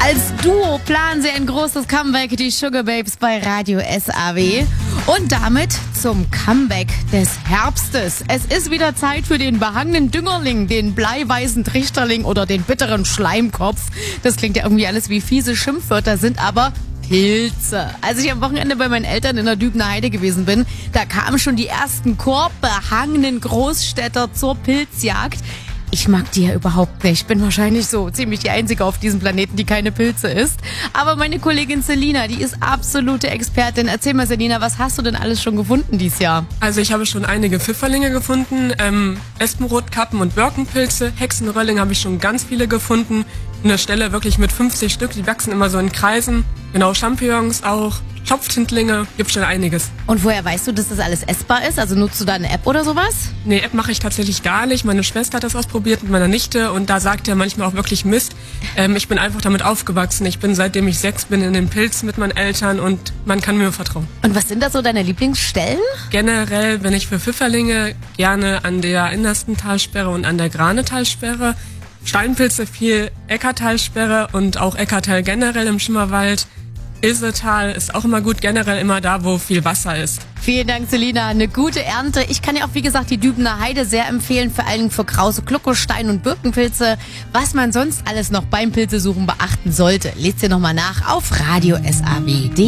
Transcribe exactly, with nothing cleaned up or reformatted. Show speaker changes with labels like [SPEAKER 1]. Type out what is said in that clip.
[SPEAKER 1] Als Duo planen sie ein großes Comeback, die Sugar Babes bei Radio S A W. Und damit zum Comeback des Herbstes. Es ist wieder Zeit für den behangenen Düngerling, den bleiweißen Trichterling oder den bitteren Schleimkopf. Das klingt ja irgendwie alles wie fiese Schimpfwörter, sind aber Pilze. Als ich am Wochenende bei meinen Eltern in der Dübener Heide gewesen bin, da kamen schon die ersten korbbehangenen Großstädter zur Pilzjagd. Ich mag die ja überhaupt nicht. Ich bin wahrscheinlich so ziemlich die Einzige auf diesem Planeten, die keine Pilze isst. Aber meine Kollegin Selina, die ist absolute Expertin. Erzähl mal, Selina, was hast du denn alles schon gefunden dieses Jahr?
[SPEAKER 2] Also ich habe schon einige Pfifferlinge gefunden, ähm, Espenrotkappen und Birkenpilze. Hexenrölling habe ich schon ganz viele gefunden. Eine Stelle wirklich mit fünfzig Stück, die wachsen immer so in Kreisen. Genau, Champignons auch, Schopftintlinge, gibt schon einiges.
[SPEAKER 1] Und woher weißt du, dass das alles essbar ist? Also nutzt du da eine App oder sowas?
[SPEAKER 2] Nee, App mache ich tatsächlich gar nicht. Meine Schwester hat das ausprobiert mit meiner Nichte und da sagt er manchmal auch wirklich Mist. Ähm, ich bin einfach damit aufgewachsen. Ich bin, seitdem ich sechs bin, in den Pilzen mit meinen Eltern und man kann mir vertrauen.
[SPEAKER 1] Und was sind da so deine Lieblingsstellen?
[SPEAKER 2] Generell bin ich für Pfifferlinge gerne an der innersten Talsperre und an der Granetalsperre. Steinpilze viel, Eckartalsperre und auch Eckartal generell im Schimmerwald. Ilsetal ist auch immer gut, generell immer da, wo viel Wasser ist.
[SPEAKER 1] Vielen Dank, Selina. Eine gute Ernte. Ich kann ja auch, wie gesagt, die Dübener Heide sehr empfehlen, vor allem für krause Glucko, Stein- und Birkenpilze. Was man sonst alles noch beim Pilzesuchen beachten sollte, lest ihr nochmal nach auf radio S A W punkt de.